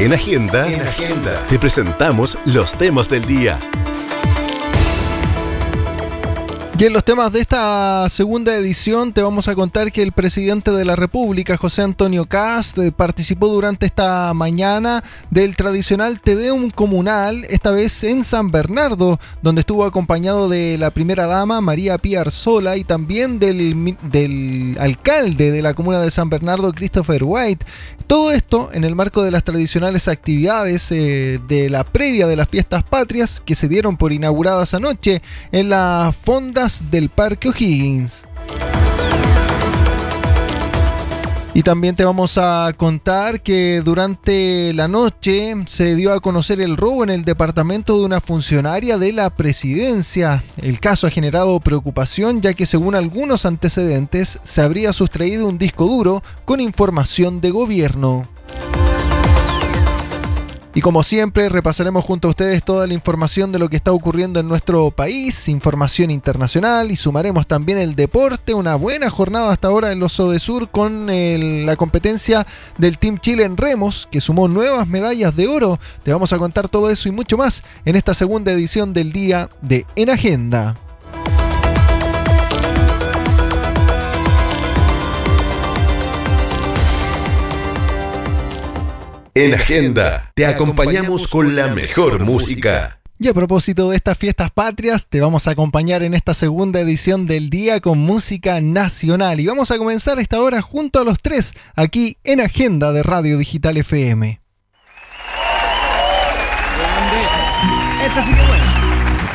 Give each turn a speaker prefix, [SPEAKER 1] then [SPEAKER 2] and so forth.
[SPEAKER 1] En Agenda, te presentamos los temas del día.
[SPEAKER 2] Y en los temas de esta segunda edición te vamos a contar que el presidente de la República, José Antonio Kast, participó durante esta mañana del tradicional Te Deum comunal, esta vez en San Bernardo, donde estuvo acompañado de la primera dama, María Pía Arzola, y también del alcalde de la comuna de San Bernardo, Christopher White. Todo esto en el marco de las tradicionales actividades de la previa de las fiestas patrias que se dieron por inauguradas anoche en las fondas del Parque O'Higgins. Y también te vamos a contar que durante la noche se dio a conocer el robo en el departamento de una funcionaria de la presidencia. El caso ha generado preocupación, ya que según algunos antecedentes se habría sustraído un disco duro con información de gobierno. Y como siempre, repasaremos junto a ustedes toda la información de lo que está ocurriendo en nuestro país, información internacional, y sumaremos también el deporte. Una buena jornada hasta ahora en los Sodesur con la competencia del Team Chile en remos, que sumó nuevas medallas de oro. Te vamos a contar todo eso y mucho más en esta segunda edición del día de En Agenda.
[SPEAKER 1] En Agenda, te acompañamos con la mejor música.
[SPEAKER 2] Y a propósito de estas fiestas patrias, te vamos a acompañar en esta segunda edición del día con música nacional. Y vamos a comenzar esta hora junto a los tres, aquí en Agenda de Radio Digital FM.
[SPEAKER 3] Esta sí que buena.